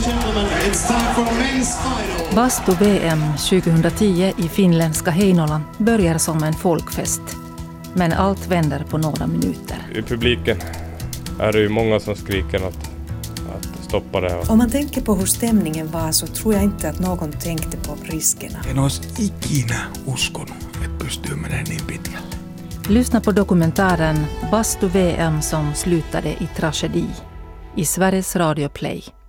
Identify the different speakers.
Speaker 1: Bastu-VM 2010 i finländska Heinola börjar som en folkfest. Men allt vänder på några minuter.
Speaker 2: I publiken är det ju många som skriker att stoppa det här.
Speaker 3: Om man tänker på hur stämningen var så tror jag inte att någon tänkte på riskerna.
Speaker 4: En olisi ikinä uskonut, että pystyy menemään niin pitkälle.
Speaker 1: Lyssna på dokumentären Bastu-VM som slutade i tragedi i Sveriges Radio Play.